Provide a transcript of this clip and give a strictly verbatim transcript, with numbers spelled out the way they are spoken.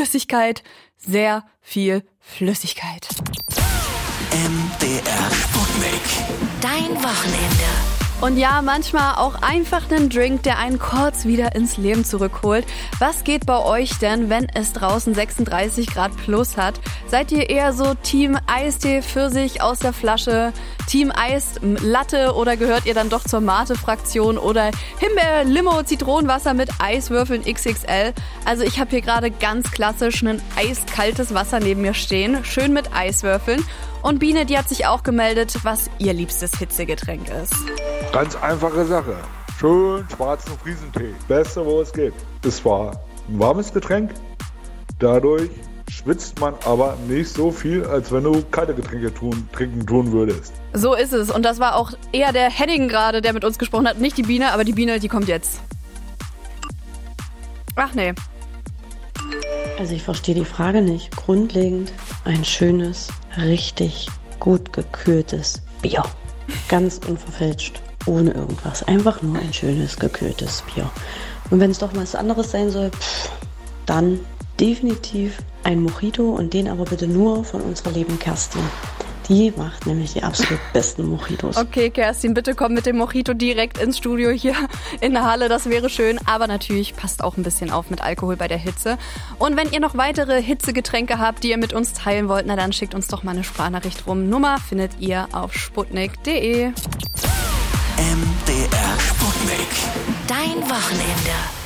Flüssigkeit, sehr viel Flüssigkeit. M D R Sputnik. Dein Wochenende. Und ja, manchmal auch einfach einen Drink, der einen kurz wieder ins Leben zurückholt. Was geht bei euch denn, wenn es draußen sechsunddreißig Grad plus hat? Seid ihr eher so Team Eistee, Pfirsich aus der Flasche, Team Eis, Latte oder gehört ihr dann doch zur Mate-Fraktion oder Himbeer, Limo, Zitronenwasser mit Eiswürfeln X X L? Also ich habe hier gerade ganz klassisch ein eiskaltes Wasser neben mir stehen, schön mit Eiswürfeln. Und Biene, die hat sich auch gemeldet, was ihr liebstes Hitzegetränk ist. Ganz einfache Sache. Schön schwarzen Friesentee. Beste, wo es geht. Es war ein warmes Getränk. Dadurch schwitzt man aber nicht so viel, als wenn du kalte Getränke tun, trinken tun würdest. So ist es. Und das war auch eher der Henning gerade, der mit uns gesprochen hat. Nicht die Biene, aber die Biene, die kommt jetzt. Ach nee. Also ich verstehe die Frage nicht. Grundlegend ein schönes, richtig gut gekühltes Bier. Ganz unverfälscht, ohne irgendwas. Einfach nur ein schönes, gekühltes Bier. Und wenn es doch was anderes sein soll, pff, dann definitiv ein Mojito und den aber bitte nur von unserer lieben Kerstin. Die macht nämlich die absolut besten Mojitos. Okay, Kerstin, bitte komm mit dem Mojito direkt ins Studio hier in der Halle. Das wäre schön. Aber natürlich passt auch ein bisschen auf mit Alkohol bei der Hitze. Und wenn ihr noch weitere Hitzegetränke habt, die ihr mit uns teilen wollt, na dann schickt uns doch mal eine Sprachnachricht rum. Nummer findet ihr auf sputnik punkt de. M D R Sputnik. Dein Wochenende.